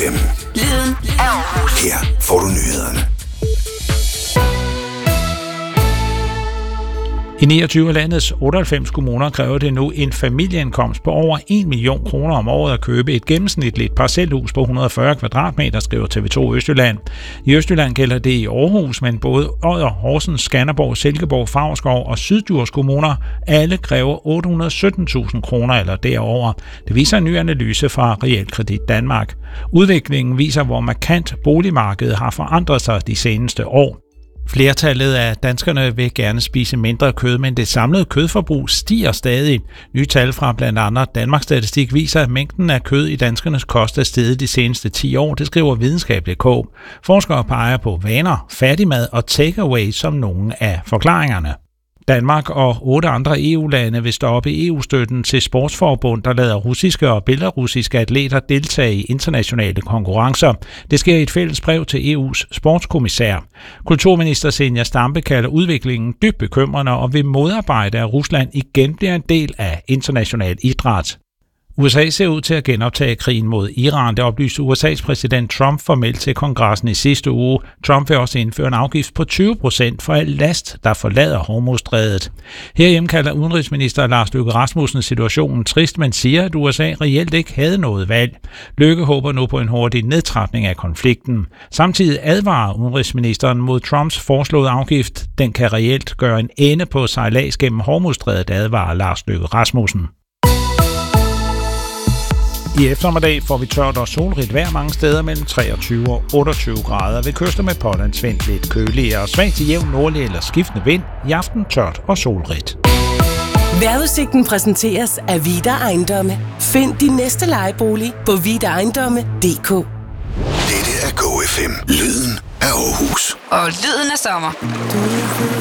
FM. Lyden af Aarhus. Her får du nyhederne. I 29 af landets 98 kommuner kræver det nu en familieindkomst på over 1 million kroner om året at købe et gennemsnitligt parcelhus på 140 kvadratmeter, skriver TV2 Østjylland. I Østjylland gælder det i Aarhus, men både Odder, Horsens, Skanderborg, Silkeborg, Favrskov og Syddjurs kommuner alle kræver 817.000 kroner eller derover. Det viser en ny analyse fra Realkredit Danmark. Udviklingen viser, hvor markant boligmarkedet har forandret sig de seneste år. Flertallet af danskerne vil gerne spise mindre kød, men det samlede kødforbrug stiger stadig. Nye tal fra blandt andet Danmarks Statistik viser, at mængden af kød i danskernes kost er steget de seneste 10 år, det skriver videnskab.dk. Forskere peger på vaner, fattigmad og takeaway som nogle af forklaringerne. Danmark og 8 andre EU-lande vil stoppe EU-støtten til sportsforbund, der lader russiske og belarusiske atleter deltage i internationale konkurrencer. Det sker i et fælles brev til EU's sportskommissær. Kulturminister Zenia Stampe kalder udviklingen dybt bekymrende og vil modarbejde, at Rusland igen bliver en del af international idræt. USA ser ud til at genoptage krigen mod Iran. Det oplyste USA's præsident Trump formelt til kongressen i sidste uge. Trump vil også indføre en afgift på 20% for al last, der forlader Hormuzstrædet. Herhjemme kalder udenrigsminister Lars Løkke Rasmussen situationen trist, men siger, at USA reelt ikke havde noget valg. Løkke håber nu på en hurtig nedtrapning af konflikten. Samtidig advarer udenrigsministeren mod Trumps foreslåede afgift. Den kan reelt gøre en ende på sejlads gennem Hormuzstrædet, advarer Lars Løkke Rasmussen. I eftermiddag får vi tørt og solrigt vejr mange steder mellem 23 og 28 grader. Ved kyster med pålandsvind lidt køligere og svag til jævn nordlig eller skiftende vind. I aften tørt og solrigt. Vejrudsigten præsenteres af Vida Ejendomme. Find din næste lejebolig på vidaejendomme.dk. Dette er Go FM. Lyden af Aarhus. Og lyden af sommer.